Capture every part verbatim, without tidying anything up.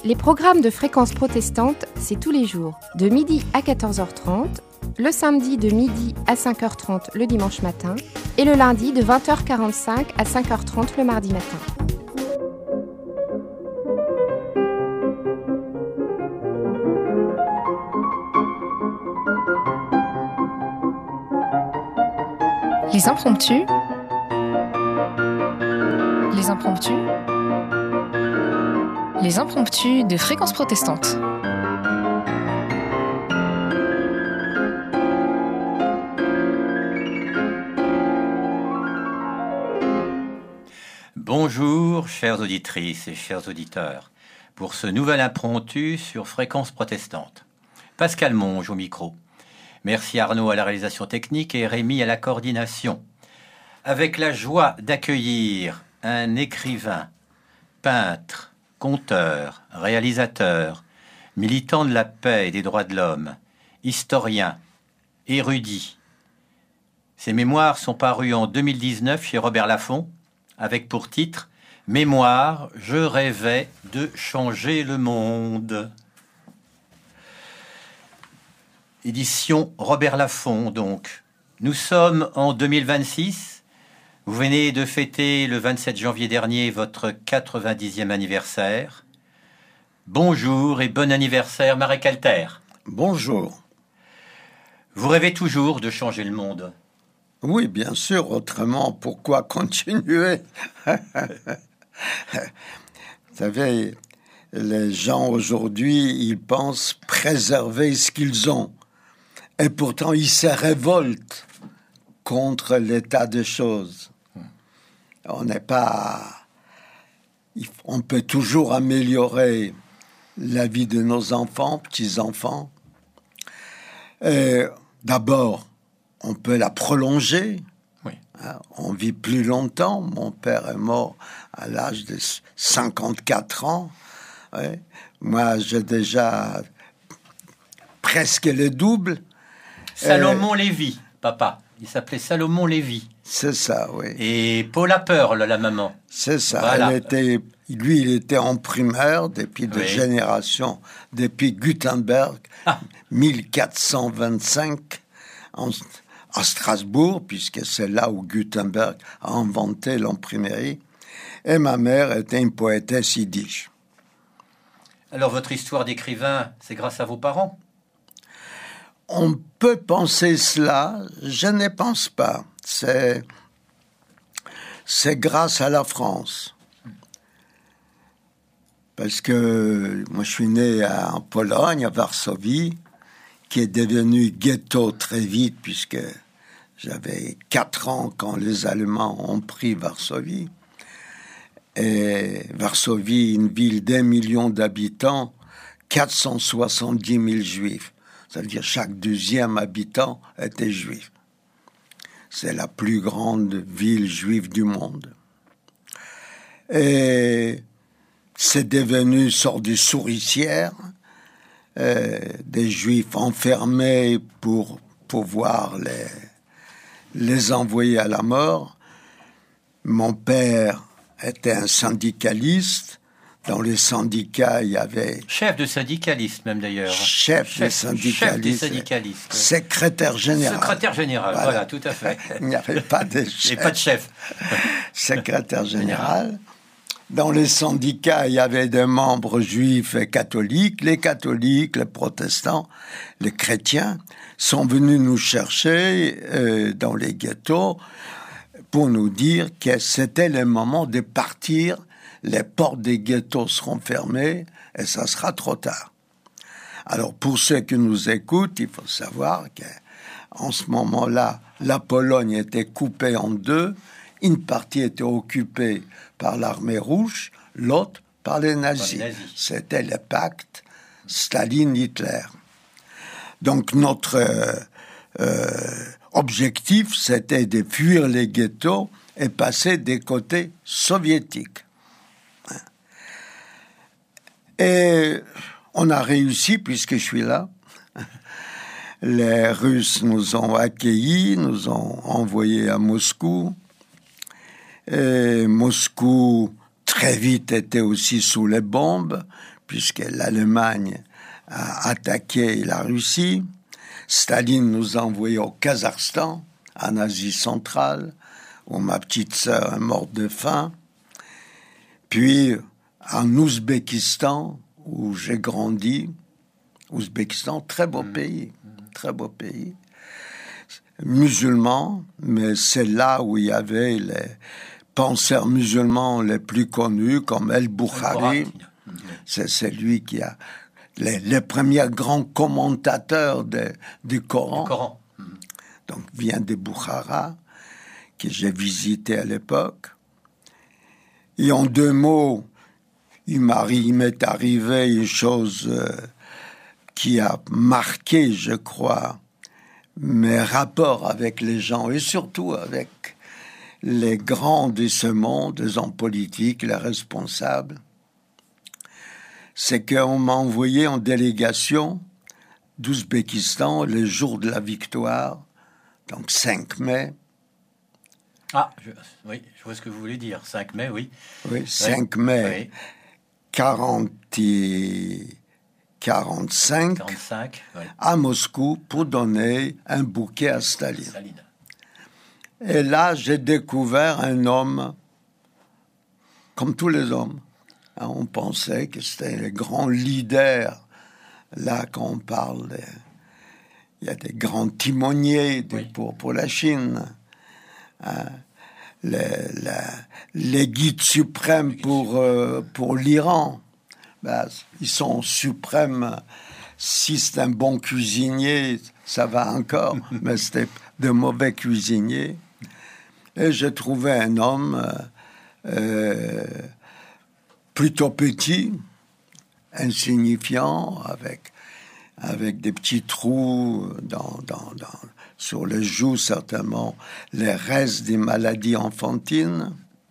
Les programmes de Fréquence Protestante, c'est tous les jours, de midi à quatorze heures trente, le samedi de midi à cinq heures trente le dimanche matin, et le lundi de vingt heures quarante-cinq à cinq heures trente le mardi matin. Les impromptus. Les impromptus. Les impromptus de Fréquence Protestante. Bonjour, chères auditrices et chers auditeurs, pour ce nouvel impromptu sur Fréquence Protestante. Pascal Monge au micro. Merci Arnaud à la réalisation technique et Rémi à la coordination. Avec la joie d'accueillir un écrivain, peintre, conteur, réalisateur, militant de la paix et des droits de l'homme, historien, érudit. Ses mémoires sont parues en deux mille dix-neuf chez Robert Laffont, avec pour titre « Mémoires, je rêvais de changer le monde ». Édition Robert Laffont, donc. Nous sommes en deux mille vingt-six. Vous venez de fêter le vingt-sept janvier dernier votre quatre-vingt-dixième anniversaire. Bonjour et bon anniversaire, Marek Alter. Bonjour. Vous rêvez toujours de changer le monde? Oui, bien sûr. Autrement, pourquoi continuer? Vous savez, les gens aujourd'hui, ils pensent préserver ce qu'ils ont. Et pourtant, ils se révoltent contre l'état des choses. On n'est pas... On peut toujours améliorer la vie de nos enfants, petits-enfants. Et d'abord, on peut la prolonger. Oui. On vit plus longtemps. Mon père est mort à l'âge de cinquante-quatre ans. Ouais. Moi, j'ai déjà presque le double. Salomon euh, Lévy, papa. Il s'appelait Salomon Lévy. C'est ça, oui. Et Paula Pearl, la maman. C'est ça. Voilà. Elle était, lui, il était en primaire depuis des oui. générations, depuis Gutenberg, ah. mille quatre cent vingt-cinq, en, à Strasbourg, puisque c'est là où Gutenberg a inventé l'imprimerie. Et ma mère était une poétesse yiddish. Alors, votre histoire d'écrivain, c'est grâce à vos parents? On peut penser cela, je ne pense pas. C'est, c'est grâce à la France. Parce que moi, je suis né en Pologne, à Varsovie, qui est devenu ghetto très vite, puisque j'avais quatre ans quand les Allemands ont pris Varsovie. Et Varsovie, une ville d'un million d'habitants, quatre cent soixante-dix mille juifs. Ça veut dire chaque deuxième habitant était juif. C'est la plus grande ville juive du monde. Et c'est devenu une sorte de souricière, euh, des juifs enfermés pour pouvoir les, les envoyer à la mort. Mon père était un syndicaliste. Dans les syndicats, il y avait... Chef de syndicaliste, même d'ailleurs. Chef, chef, des syndicalistes. Chef des syndicalistes. Secrétaire général. Secrétaire général, voilà, voilà tout à fait. Il n'y avait pas de chef. Et pas de chef. Secrétaire général. Dans les syndicats, il y avait des membres juifs et catholiques. Les catholiques, les protestants, les chrétiens sont venus nous chercher euh, dans les ghettos pour nous dire que c'était le moment de partir. Les portes des ghettos seront fermées et ça sera trop tard. Alors, pour ceux qui nous écoutent, il faut savoir qu'en ce moment-là, la Pologne était coupée en deux. Une partie était occupée par l'armée rouge, l'autre par les nazis. Par les nazis. C'était le pacte Staline-Hitler. Donc, notre euh, euh, objectif, c'était de fuir les ghettos et passer des côtés soviétiques. Et on a réussi, puisque je suis là. Les Russes nous ont accueillis, nous ont envoyés à Moscou. Et Moscou, très vite, était aussi sous les bombes, puisque l'Allemagne a attaqué la Russie. Staline nous a envoyés au Kazakhstan, en Asie centrale, où ma petite sœur est morte de faim. Puis en Ouzbékistan, où j'ai grandi. Ouzbékistan, très beau mmh. pays, très beau pays. Musulman, mais c'est là où il y avait les penseurs musulmans les plus connus, comme El-Bukhari. C'est, c'est lui qui a les, les premiers grands commentateurs de, du Coran. Du Coran. Mmh. Donc, vient de Bukhara, que j'ai visité à l'époque. Et en deux mots, il, il m'est arrivé une chose euh, qui a marqué, je crois, mes rapports avec les gens et surtout avec les grands de ce monde, les hommes politiques, les responsables. C'est qu'on m'a envoyé en délégation d'Ouzbékistan le jour de la victoire, donc cinq mai. Ah, je, oui, je vois ce que vous voulez dire. cinq mai, oui. Oui, cinq mai, oui. quarante et quarante-cinq, quarante-cinq oui. à Moscou pour donner un bouquet à Staline. Staline. Et là, j'ai découvert un homme, comme tous les hommes. Hein, on pensait que c'était le grand leader. Là, quand on parle, de, il y a des grands timoniers de, oui. pour, pour la Chine. Hein, les, les, les guides suprêmes les guides pour, suprêmes. Euh, pour l'Iran. Ben, ils sont suprêmes. Si c'est un bon cuisinier, ça va encore, mais c'était de mauvais cuisiniers. Et j'ai trouvé un homme euh, plutôt petit, insignifiant, avec, avec des petits trous dans, dans, dans, sur les joues, certainement, les restes des maladies enfantines,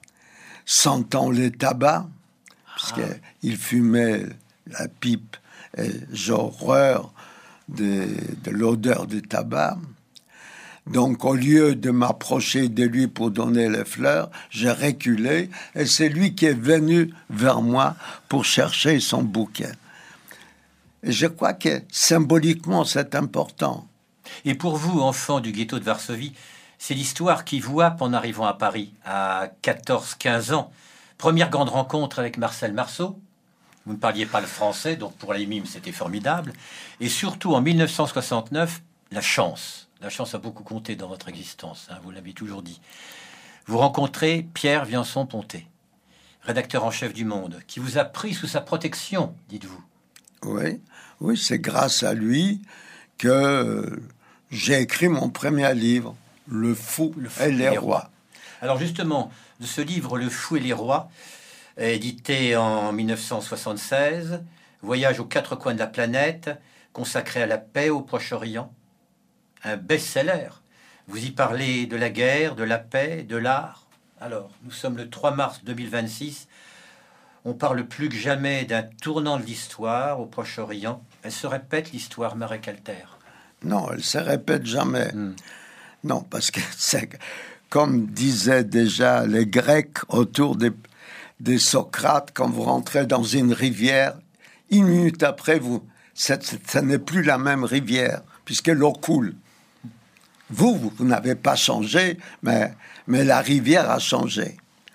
sentant le tabac, parce ah. qu'il fumait la pipe, et j'ai horreur de, de l'odeur du tabac. Donc, au lieu de m'approcher de lui pour donner les fleurs, j'ai reculé, et c'est lui qui est venu vers moi pour chercher son bouquet. Et je crois que symboliquement, c'est important. Et pour vous, enfant du ghetto de Varsovie, c'est l'histoire qui vous happe en arrivant à Paris, à quatorze quinze ans. Première grande rencontre avec Marcel Marceau. Vous ne parliez pas le français, donc pour les mimes, c'était formidable. Et surtout, en mille neuf cent soixante-neuf, la chance. La chance a beaucoup compté dans votre existence, hein, vous l'avez toujours dit. Vous rencontrez Pierre Viançon-Pontet, rédacteur en chef du Monde, qui vous a pris sous sa protection, dites-vous. Oui, oui, c'est grâce à lui que j'ai écrit mon premier livre, Le Fou, Le Fou et les, les rois. rois. Alors justement, de ce livre, Le Fou et les rois, édité en mille neuf cent soixante-seize, voyage aux quatre coins de la planète, consacré à la paix au Proche-Orient, un best-seller. Vous y parlez de la guerre, de la paix, de l'art. Alors, nous sommes le trois mars deux mille vingt-six. On parle plus que jamais d'un tournant de l'histoire au Proche-Orient. Elle se répète, l'histoire Marécalter. Non, elle se répète jamais. Mm. Non, parce que c'est comme disaient déjà les Grecs autour des, des Socrates, quand vous rentrez dans une rivière, une minute après, vous, ça, ça n'est plus la même rivière, puisque l'eau coule. Vous, vous, vous n'avez pas changé, mais, mais la rivière a changé.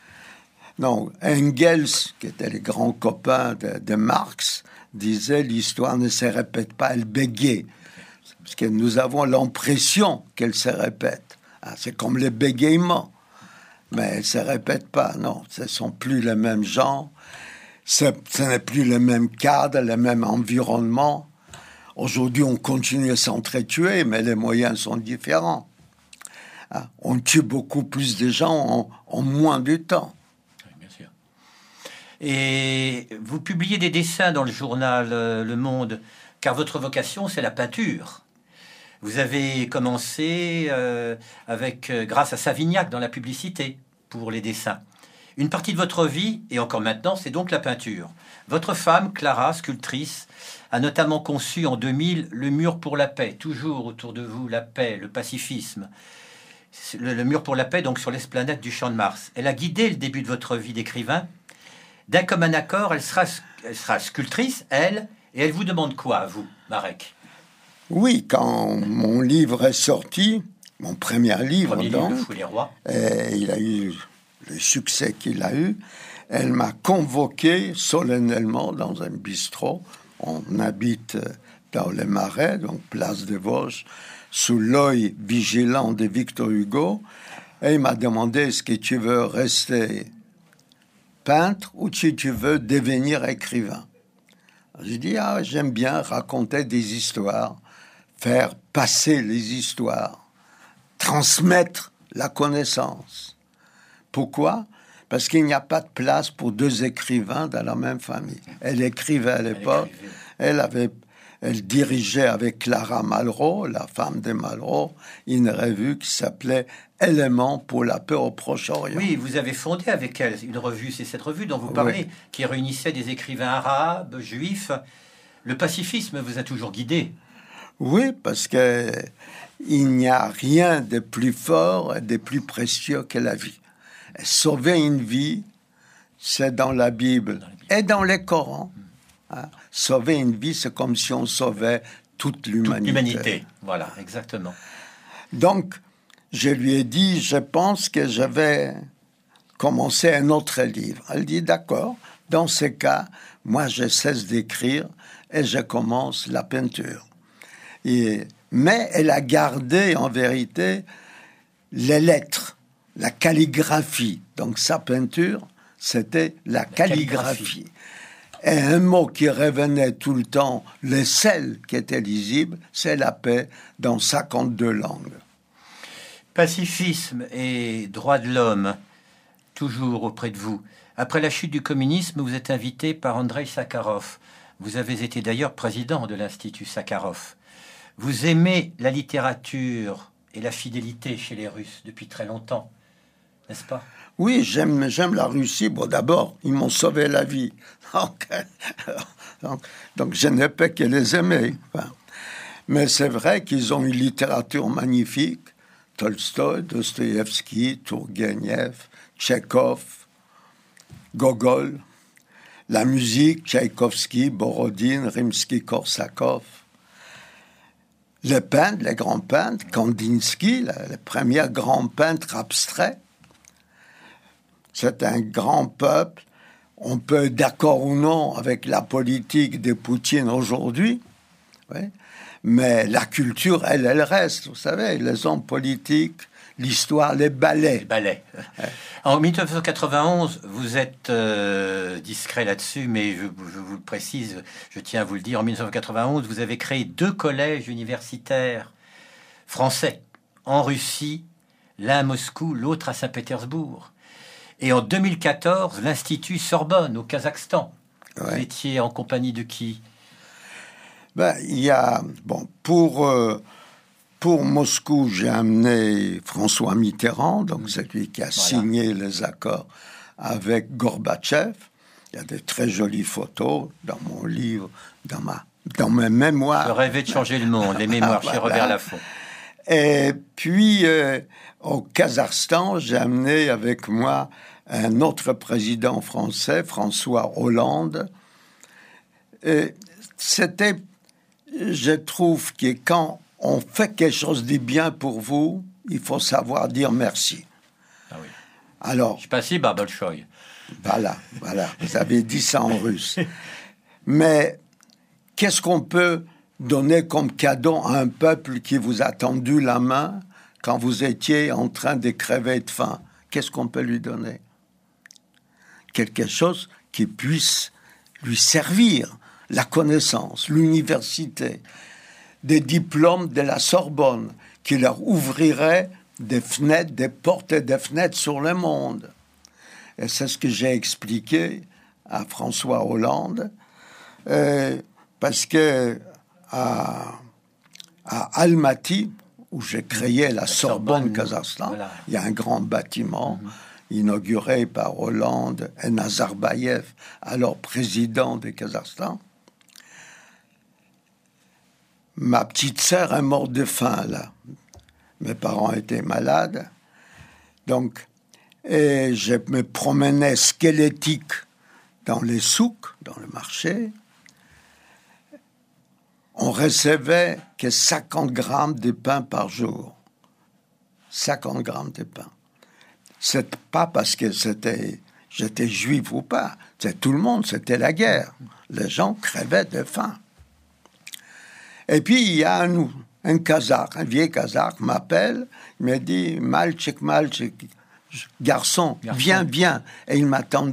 Non, Engels, qui était le grand copain de, de Marx, disait l'histoire ne se répète pas, elle bégait. Parce que nous avons l'impression qu'elle se répète. Ah, c'est comme le bégaiement. Mais elle ne se répète pas, non. Ce ne sont plus les mêmes gens. Ce, ce n'est plus le même cadre, le même environnement. Aujourd'hui, on continue à s'entretuer, mais les moyens sont différents. Ah, on tue beaucoup plus de gens en, en moins de temps. Oui, bien sûr. Et vous publiez des dessins dans le journal euh, Le Monde, car votre vocation, c'est la peinture. Vous avez commencé euh, avec, euh, grâce à Savignac dans la publicité pour les dessins. Une partie de votre vie, et encore maintenant, c'est donc la peinture. Votre femme, Clara, sculptrice, a notamment conçu en deux mille le mur pour la paix. Toujours autour de vous, la paix, le pacifisme. Le, le mur pour la paix, donc sur l'esplanade du Champ de Mars. Elle a guidé le début de votre vie d'écrivain. d'un commun accord, elle sera, elle sera sculptrice, elle, et elle vous demande quoi, à vous, Marek? Oui, quand mon livre est sorti, mon premier livre, Premier donc, livre de Fou les Rois. et il a eu le succès qu'il a eu, elle m'a convoqué solennellement dans un bistrot. On habite dans les Marais, donc place des Vosges, sous l'œil vigilant de Victor Hugo, et il m'a demandé, est-ce que tu veux rester peintre ou si tu veux devenir écrivain? J'ai dit, ah, j'aime bien raconter des histoires, faire passer les histoires, transmettre la connaissance. Pourquoi? Parce qu'il n'y a pas de place pour deux écrivains dans la même famille. Elle écrivait à l'époque, elle, elle avait, elle dirigeait avec Clara Malraux, la femme de Malraux, une revue qui s'appelait Éléments pour la paix au Proche-Orient. Oui, vous avez fondé avec elle une revue, c'est cette revue dont vous parlez, oui, qui réunissait des écrivains arabes, juifs. Le pacifisme vous a toujours guidé. Oui, parce que il n'y a rien de plus fort et de plus précieux que la vie. Sauver une vie, c'est dans la Bible, dans la Bible. Et dans les Corans. Mmh. Hein? Sauver une vie, c'est comme si on sauvait toute l'humanité. Toute l'humanité, voilà, exactement. Donc, je lui ai dit, je pense que je vais commencer un autre livre. Elle dit, d'accord, dans ce cas, moi, je cesse d'écrire et je commence la peinture. Et, mais elle a gardé, en vérité, les lettres, la calligraphie. Donc, sa peinture, c'était la, la calligraphie. calligraphie. Et un mot qui revenait tout le temps, le seul qui était lisible, c'est la paix dans cinquante-deux langues. Pacifisme et droits de l'homme, toujours auprès de vous. Après la chute du communisme, vous êtes invité par Andreï Sakharov. Vous avez été d'ailleurs président de l'Institut Sakharov. Vous aimez la littérature et la fidélité chez les Russes depuis très longtemps, n'est-ce pas? Oui, j'aime, j'aime la Russie. Bon, d'abord, ils m'ont sauvé la vie. Donc, donc, donc je ne peux que les aimer. Enfin, mais c'est vrai qu'ils ont une littérature magnifique. Tolstoï, Dostoïevski, Tourgueniev, Tchekhov, Gogol. La musique, Tchaïkovski, Borodine, Rimsky-Korsakov. Les peintres, les grands peintres, Kandinsky, le premier grand peintre abstrait. C'est un grand peuple. On peut être d'accord ou non avec la politique de Poutine aujourd'hui, oui, mais la culture, elle, elle reste. Vous savez, les hommes politiques, l'histoire, les ballets. Les ballets. Ouais. En dix-neuf cent quatre-vingt-onze, vous êtes euh, discret là-dessus, mais je, je vous le précise, je tiens à vous le dire, en dix-neuf cent quatre-vingt-onze, vous avez créé deux collèges universitaires français en Russie, l'un à Moscou, l'autre à Saint-Pétersbourg. Et en deux mille quatorze, l'Institut Sorbonne, au Kazakhstan. Ouais. Vous étiez en compagnie de qui? Ben, il y a... Bon, pour, euh, pour Moscou, j'ai amené François Mitterrand, donc c'est lui qui a voilà. signé les accords avec Gorbatchev. Il y a de très jolies photos dans mon livre, dans, ma, dans mes mémoires. Je rêvais de changer le monde, les mémoires voilà. chez Robert Laffont. Et puis, euh, au Kazakhstan, j'ai amené avec moi un autre président français, François Hollande. Et c'était, je trouve que quand on fait quelque chose de bien pour vous, il faut savoir dire merci. Ah oui. Alors, Spasiba Bolchoï. Voilà, voilà, vous avez dit ça en russe. Mais qu'est-ce qu'on peut donner comme cadeau à un peuple qui vous a tendu la main quand vous étiez en train de crever de faim? Qu'est-ce qu'on peut lui donner? Quelque chose qui puisse lui servir, la connaissance, l'université, des diplômes de la Sorbonne qui leur ouvriraient des fenêtres, des portes et des fenêtres sur le monde. Et c'est ce que j'ai expliqué à François Hollande, euh, parce que à, à Almaty, où j'ai créé la, la Sorbonne, Sorbonne Kazakhstan, voilà. Il y a un grand bâtiment mm-hmm. inauguré par Hollande et Nazarbayev, alors président du Kazakhstan. Ma petite sœur est morte de faim, là. Mes parents étaient malades. Donc, et je me promenais squelettique dans les souks, dans le marché, on recevait que cinquante grammes de pain par jour. cinquante grammes de pain. C'est pas parce que c'était, j'étais juif ou pas. C'est tout le monde, c'était la guerre. Les gens crevaient de faim. Et puis, il y a un, un Kazakh, un vieil Kazakh m'appelle, il me dit, Malchik, Malchik, garçon, Garçon. viens, viens. Et il m'attend